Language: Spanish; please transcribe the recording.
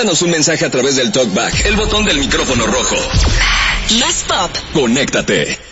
Mándanos un mensaje a través del TalkBack, el botón del micrófono rojo. Más pop. Conéctate.